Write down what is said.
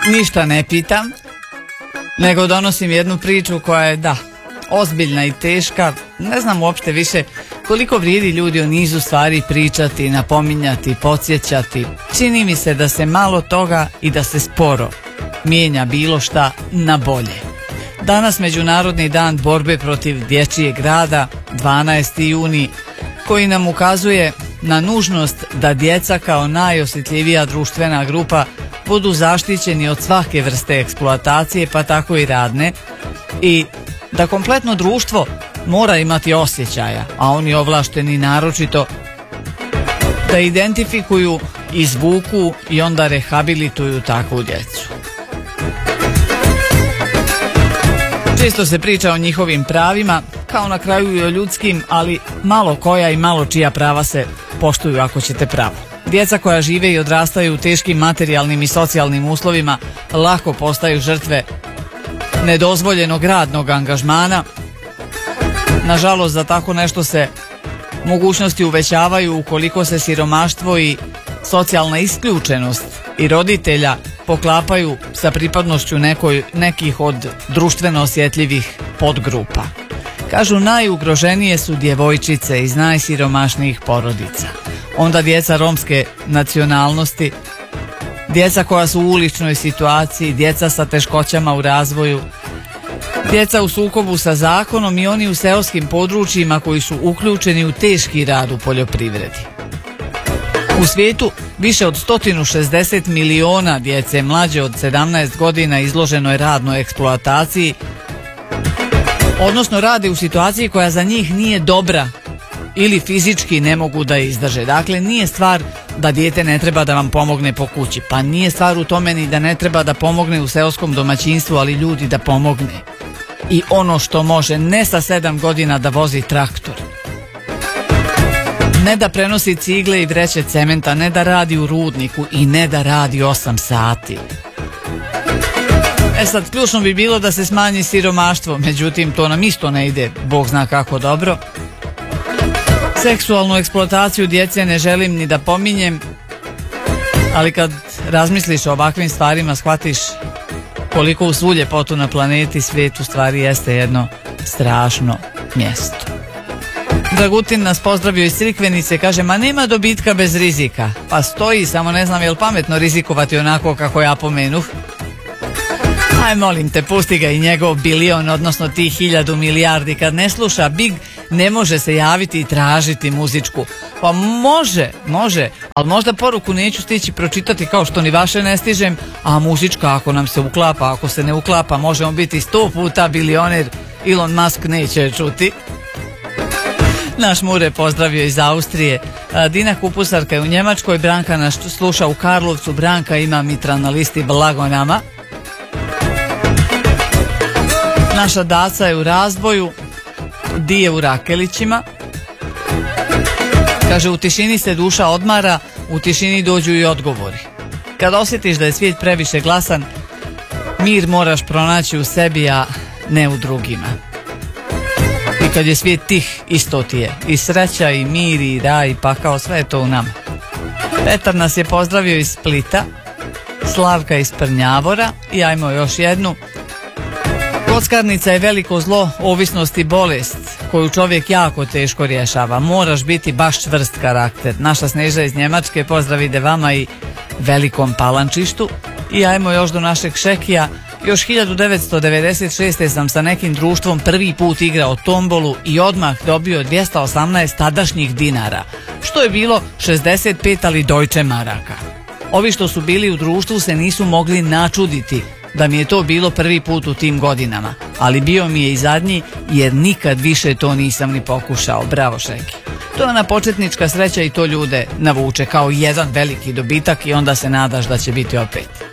ništa ne pitam, nego donosim jednu priču koja je, ozbiljna i teška. Ne znam uopšte više koliko vrijedi ljudi o nizu stvari pričati, napominjati, podsjećati. Čini mi se da se malo toga i da se sporo mijenja bilo šta na bolje. Danas Međunarodni dan borbe protiv dječjeg rada, 12. juni, koji nam ukazuje na nužnost da djeca kao najosjetljivija društvena grupa budu zaštićeni od svake vrste eksploatacije, pa tako i radne, i da kompletno društvo mora imati osjećaja, a oni ovlašteni naročito, da identifikuju, izvuku i onda rehabilituju takvu djecu. Često se priča o njihovim pravima, kao na kraju i o ljudskim, ali malo koja i malo čija prava se poštuju ako ćete pravo. Djeca koja žive i odrastaju u teškim materijalnim i socijalnim uslovima lako postaju žrtve nedozvoljenog radnog angažmana. Nažalost, za tako nešto se mogućnosti uvećavaju ukoliko se siromaštvo i socijalna isključenost i roditelja poklapaju sa pripadnošću nekih od društveno osjetljivih podgrupa. Kažu, najugroženije su djevojčice iz najsiromašnijih porodica. Onda djeca romske nacionalnosti, djeca koja su u uličnoj situaciji, djeca sa teškoćama u razvoju, djeca u sukobu sa zakonom i oni u seoskim područjima koji su uključeni u teški rad u poljoprivredi. U svijetu više od 160 miliona djece mlađe od 17 godina izloženo je radnoj eksploataciji, odnosno rade u situaciji koja za njih nije dobra ili fizički ne mogu da izdrže. Dakle, nije stvar da dijete ne treba da vam pomogne po kući, pa nije stvar u tome ni da ne treba da pomogne u seoskom domaćinstvu, ali ljudi da pomogne. I ono što može, ne sa 7 godina da vozi traktor, ne da prenosi cigle i vreće cementa, ne da radi u rudniku i ne da radi 8 sati. Sad, ključno bi bilo da se smanji siromaštvo, međutim to nam isto ne ide, Bog zna kako dobro. Seksualnu eksploataciju djece ne želim ni da pominjem, ali kad razmisliš o ovakvim stvarima shvatiš koliko u svu ljepotu na planeti svijet u stvari jeste jedno strašno mjesto. Dragutin nas pozdravio iz Crikvenice, kaže, ma nema dobitka bez rizika. Pa stoji, samo ne znam je li pametno rizikovati onako kako ja pomenuh. Aj, molim te, pusti ga i njegov bilion, odnosno tih 1000 milijardi. Kad ne sluša Big, ne može se javiti i tražiti muzičku. Pa može, ali možda poruku neću stići pročitati kao što ni vaše ne stižem, a muzička ako nam se uklapa, ako se ne uklapa, možemo biti 100 puta bilioner, Elon Musk neće čuti. Naš Mure pozdravio iz Austrije. Dina Kupusarka je u Njemačkoj, Branka nas sluša u Karlovcu, Branka ima Mitra na listi, blago nama. Naša Daca je u Razboju, Dije u Rakelićima. Kaže, u tišini se duša odmara, u tišini dođu i odgovori. Kad osjetiš da je svijet previše glasan, mir moraš pronaći u sebi, a ne u drugima. I kad je svijet tih, isto ti je. I sreća, i mir, i raj, pa kao sve je to u nama. Petar nas je pozdravio iz Splita, Slavka iz Prnjavora i ajmo još jednu. Kockarnica je veliko zlo, ovisnost i bolest koju čovjek jako teško rješava. Moraš biti baš čvrst karakter. Naša Sneža iz Njemačke pozdrav ide vama i Velikom Palančištu. I ajmo još do našeg Šekija. Još 1996. sam sa nekim društvom prvi put igrao tombolu i odmah dobio 218 tadašnjih dinara, što je bilo 65 ali Deutsche maraka. Ovi što su bili u društvu se nisu mogli načuditi da mi je to bilo prvi put u tim godinama, ali bio mi je i zadnji jer nikad više to nisam ni pokušao. Bravo, Šeki. To je ona početnička sreća i to ljude navuče kao jedan veliki dobitak i onda se nadaš da će biti opet.